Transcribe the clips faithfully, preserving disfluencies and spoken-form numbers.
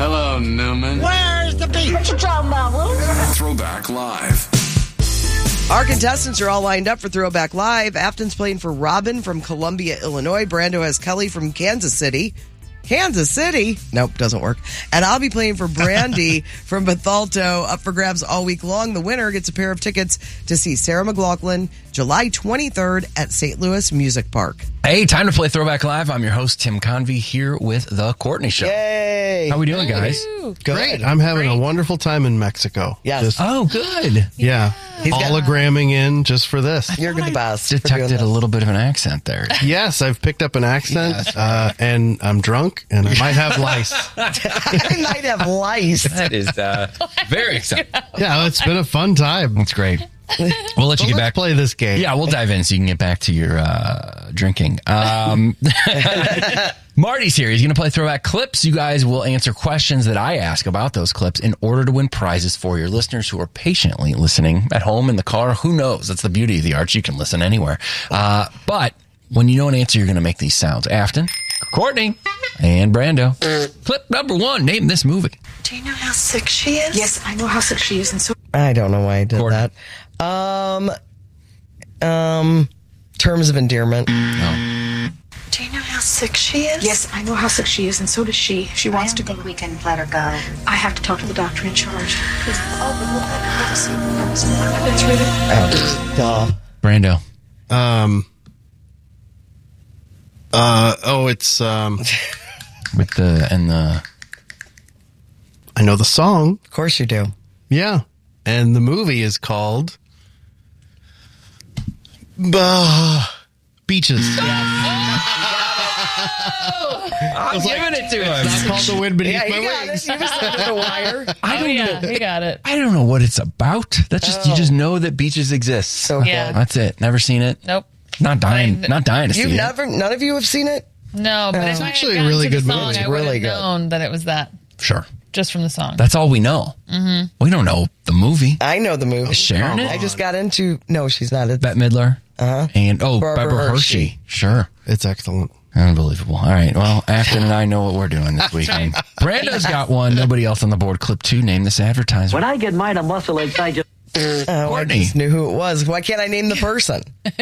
Hello, Newman. Where's the beach? What you talking about, Willis? Throwback Live. Our contestants are all lined up for Throwback Live. Afton's playing for Robin from Columbia, Illinois. Brando has Kelly from Kansas City. Kansas City? Nope, doesn't work. And I'll be playing for Brandy from Bethalto, up for grabs all week long. The winner gets a pair of tickets to see Sarah McLachlan July twenty-third at Saint Louis Music Park. Hey, time to play Throwback Live. I'm your host, Tim Convey, here with The Courtney Show. Yay! How we doing, guys? Good. Great. I'm having Great. a wonderful time in Mexico. Yes. Just, Oh, good. yeah. He's got- Hologramming in just for this. You're the best. for doing Detected a this. little bit of an accent there. Yes, I've picked up an accent, uh, and I'm drunk, and I might have lice. I might have lice. That is uh, very exciting. Yeah, it's been a fun time. That's great. We'll let So you get let's back. play this game. Yeah, we'll dive in so you can get back to your uh, drinking. Um, Marty's here. He's going to play throwback clips. You guys will answer questions that I ask about those clips in order to win prizes for your listeners who are patiently listening at home, in the car. Who knows? That's the beauty of the arts. You can listen anywhere. Uh, but when you know an answer, you're going to make these sounds. Afton, Courtney, and Brando. Clip number one. Name this movie. Do you know how sick she is? Yes, I know how sick she is, and so I don't know why I did Courtney. that. Um, um, terms of endearment. No. do you know how sick she is? Yes, I know how sick she is, and so does she. She I wants don't to go. think we can let her go. I have to talk to the doctor in charge. Please. Oh, but look, I have to see. Let's read it. Oh, duh. Brando. Um. Uh. Oh, it's. Um. With the, and the, I know the song. Of course you do. Yeah, and the movie is called. Bah, Beaches. I'm giving it to him. It's called The Wind Beneath Yeah, My you got Wings. it. You just said the wire. I Oh, don't yeah, know. he got it. I don't know what it's about. That's just you just know that beaches exist. So Yeah. good. That's it. Never seen it. Nope. Not dying. Fine. Not dying to You've see never, none of you have seen it? No, but if It's I actually had a really gotten to good the song, movie. I would Really have good. known that it was that it. Sure. just from the song. That's all we know. Mm-hmm. We don't know the movie. I know the movie. Is Sharon it? I just got into. No, she's not. It's, Bette Midler. Uh-huh. And oh, Barbara Barbara, Hershey. Hershey. Sure. It's excellent. Unbelievable. All right. Well, Afton and I know what we're doing this weekend. Brando's got one. Nobody else on the board. Clip two. Name this advertisement. When I get mine a muscle inside you. oh, I Courtney. just knew who it was. Why can't I name the person?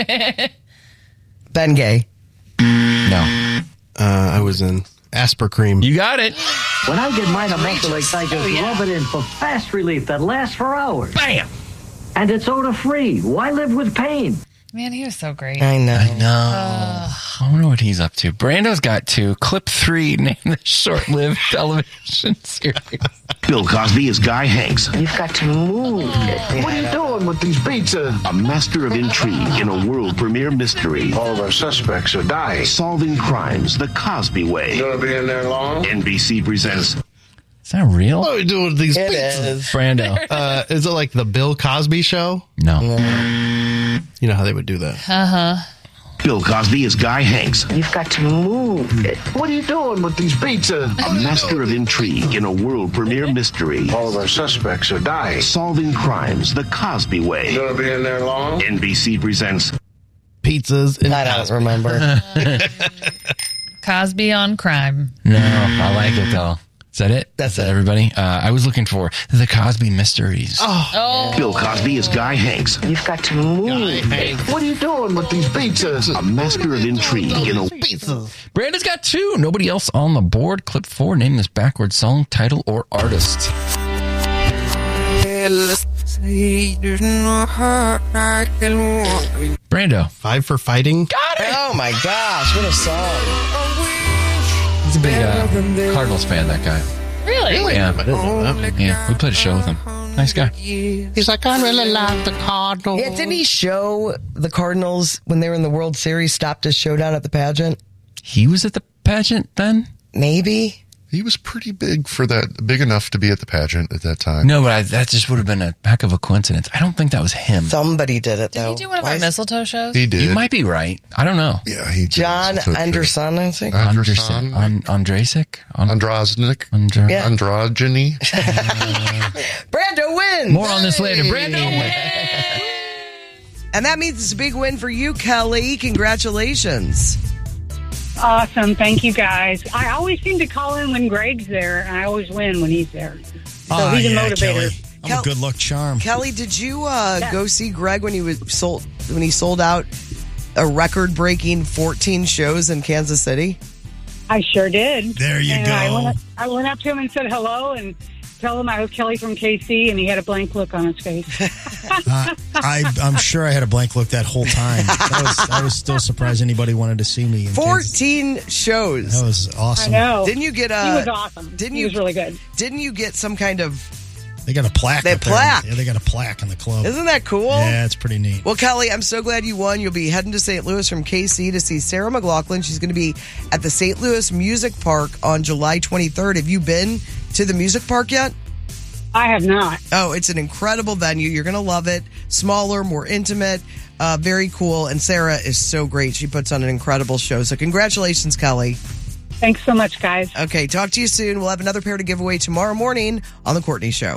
Ben Gay. No. Uh, I was in Asper Cream. You got it. When I get mine a muscle inside, just rub it in for fast relief that lasts for hours. Bam. And it's odor free. Why live with pain? Man, he was so great. I know. I know. I wonder what he's up to. Brando's got two. Clip three. Name this short-lived television series. Bill Cosby is Guy Hanks, You've got to move. What are you doing with these pizzas? a master of intrigue in a world premiere mystery, All of our suspects are dying. solving crimes the Cosby way. You gonna be in there long? N B C presents Is that real? What are we doing with these It pizzas? is. Brando. Uh, is it like the Bill Cosby show? No. You know how they would do that. Bill Cosby is Guy Hanks, You've got to move. What are you doing with these pizzas? a master of intrigue in a world premiere mystery, All of our suspects are dying. solving crimes the Cosby You way. gonna be in there long? N B C presents Pizzas and I don't remember. Cosby on crime. No. I like it, though. Is that it? That's Is that it. everybody? Uh, I was looking for The Cosby Mysteries. Oh, Bill Cosby is Guy Hanks, You've got to move. What are you doing with these pizzas? a master of intrigue in a pizzas. Brando's got two. Nobody else on the board. Clip four. Name this backward song, title, or artist. Brando. Five for fighting. Oh my gosh, what a song. He's a big uh, Cardinals fan, that guy. really? Yeah. I didn't know that. Yeah. We played a show with him. Nice guy. He's like, I really like the Cardinals. Yeah, didn't he show the Cardinals when they were in the World Series, stopped his showdown at the pageant? He was at the pageant then? Maybe. He was pretty big for that, big enough to be at the pageant at that time. No, but I, that just would have been a heck of a coincidence. I don't think that was him. Somebody did it, Did though. he do one of Why our is- mistletoe shows? He did. You might be right. I don't know. Yeah, he did. John Mistletoe show. Anderson, I think. Anderson. On, Andrasic? On, Androsnik. Andra- Yeah. Androgyny. Brando wins! More on this later. Brando. And that means it's a big win for you, Kelly. Congratulations. Awesome. Thank you, guys. I always seem to call in when Greg's there, and I always win when he's there. So Ah, he's a yeah, motivator. Kelly. I'm Kel- a good luck charm. Kelly, did you uh, Yeah. go see Greg when he was sold when he sold out a record-breaking fourteen shows in Kansas City? I sure did. There you and go. I went, up, I went up to him and said hello and told him I was Kelly from K C, and he had a blank look on his face. Uh, I, I'm sure I had a blank look that whole time. That was, I was still surprised anybody wanted to see me. In Kansas. fourteen shows. That was I awesome. know. Didn't you get a? He was awesome. Didn't he you? was really good. Didn't you get some kind of? They got a plaque. They up there. plaque. Yeah, they got a plaque in the club. Isn't that cool? Yeah, it's pretty neat. Well, Kelly, I'm so glad you won. You'll be heading to Saint Louis from K C to see Sarah McLachlan. She's going to be at the Saint Louis Music Park on July twenty-third. Have you been to the music park yet? I have not. Oh, it's an incredible venue. You're going to love it. Smaller, more intimate, uh, very cool. And Sarah is so great. She puts on an incredible show. So congratulations, Kelly. Thanks so much, guys. Okay, talk to you soon. We'll have another pair to give away tomorrow morning on The Courtney Show.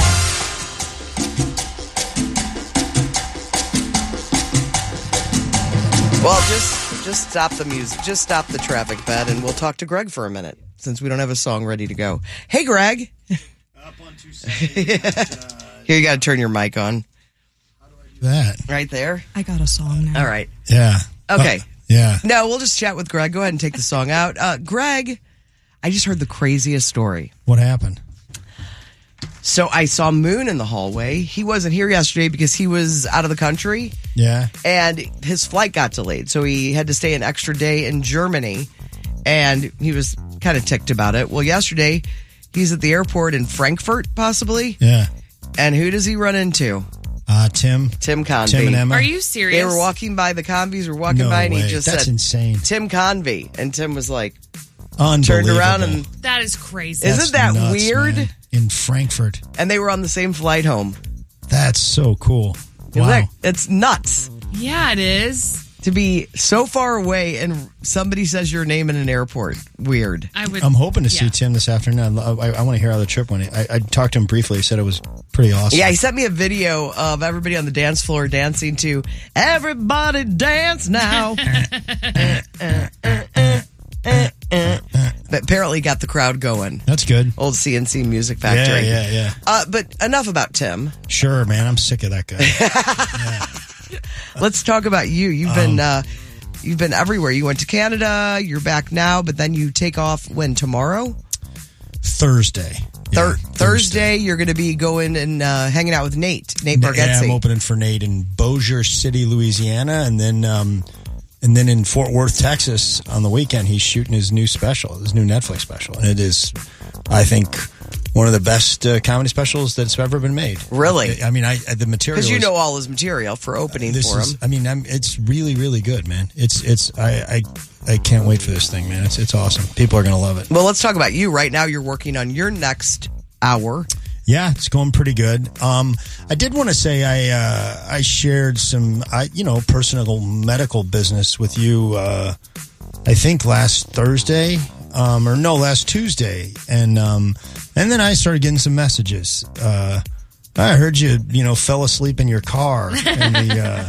Well, just just stop the music. Just stop the traffic, bed, and we'll talk to Greg for a minute since we don't have a song ready to go. Hey, Greg. Up on two seconds. Here, you got to turn your mic on. That. Right there. I got a song now. All right. Yeah. Okay. Uh, yeah. No, we'll just chat with Greg. Go ahead and take the song out. Uh, Greg, I just heard the craziest story. What happened? So I saw Moon in the hallway. He wasn't here yesterday because he was out of the country. Yeah. And his flight got delayed. So he had to stay an extra day in Germany. And he was kind of ticked about it. Well, yesterday, he's at the airport in Frankfurt, possibly. Yeah. And who does he run into? Uh, Tim. Tim Convey. Tim and Emma. Are you serious? They were walking by, the Conveys were walking No by, and he way. just That's said, insane. Tim Convey. And Tim was like, Unbelievable. turned around and, That is crazy. isn't that Nuts, weird? man. In Frankfurt. And they were on the same flight home. That's so cool. Isn't Wow. that- it's nuts Yeah, it is. to be so far away and somebody says your name in an airport. Weird. I would. I'm hoping to see yeah. Tim this afternoon. I, I, I want to hear how the trip went. I, I talked to him briefly. He said it was pretty awesome. Yeah, he sent me a video of everybody on the dance floor dancing to Everybody Dance Now. But apparently got the crowd going. That's good. Old C N C Music Factory. Yeah, yeah, yeah. Uh, but enough about Tim. Sure, man. I'm sick of that guy. Let's talk about you. You've been uh, you've been everywhere. You went to Canada. You're back now, but then you take off when tomorrow? Thursday. Yeah, Thur- Thursday, you're going to be going and uh, hanging out with Nate, Nate Yeah, I'm Bargatze. opening for Nate in Bossier City, Louisiana, and then um, and then in Fort Worth, Texas on the weekend. He's shooting his new special, his new Netflix special, and it is, I think, one of the best uh, comedy specials that's ever been made. Really? I mean, I the material Because you is- know all his material for opening this for is, him. I mean, I'm, it's really, really good, man. It's it's I, I I can't wait for this thing, man. It's it's awesome. People are gonna love it. Well, let's talk about you. Right now, you're working on your next hour. Yeah, it's going pretty good. Um, I did want to say I uh, I shared some I you know personal medical business with you. Uh, I think last Thursday, um, or no, last Tuesday, and um, and then I started getting some messages. Uh, I heard you you know fell asleep in your car in the. Uh,